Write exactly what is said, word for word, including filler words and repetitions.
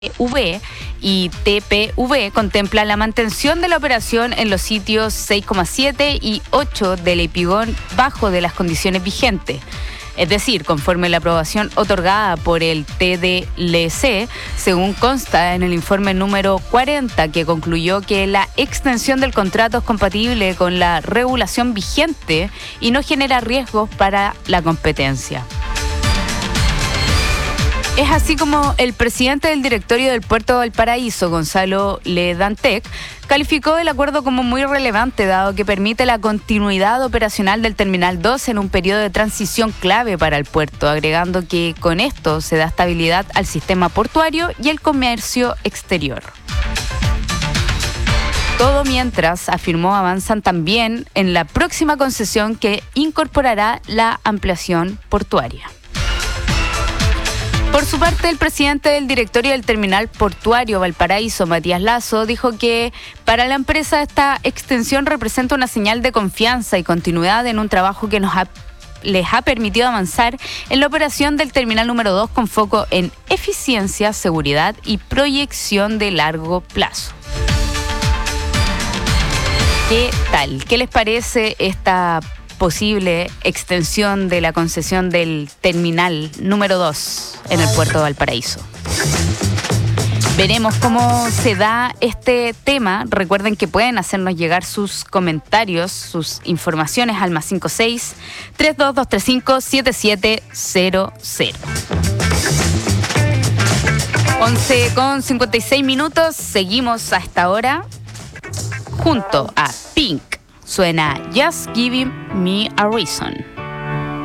V y T P V contempla la mantención de la operación en los sitios seis coma siete y ocho del Epigón bajo de las condiciones vigentes. Es decir, conforme la aprobación otorgada por el T D L C, según consta en el informe número cuarenta, que concluyó que la extensión del contrato es compatible con la regulación vigente y no genera riesgos para la competencia. Es así como el presidente del directorio del Puerto de Valparaíso, Gonzalo Ledantec, calificó el acuerdo como muy relevante, dado que permite la continuidad operacional del Terminal dos en un periodo de transición clave para el puerto, agregando que con esto se da estabilidad al sistema portuario y el comercio exterior. Todo mientras, afirmó, avanzan también en la próxima concesión que incorporará la ampliación portuaria. Por su parte, el presidente del directorio del Terminal Portuario Valparaíso, Matías Lazo, dijo que para la empresa esta extensión representa una señal de confianza y continuidad en un trabajo que nos ha, les ha permitido avanzar en la operación del terminal número dos con foco en eficiencia, seguridad y proyección de largo plazo. ¿Qué tal? ¿Qué les parece esta posible extensión de la concesión del terminal número dos en el puerto de Valparaíso? Veremos cómo se da este tema. Recuerden que pueden hacernos llegar sus comentarios, sus informaciones al más cinco seis, tres dos dos tres cinco, siete siete cero cero. once con cincuenta y seis minutos, seguimos a esta hora junto a Pink. Suena Just Giving Me a Reason.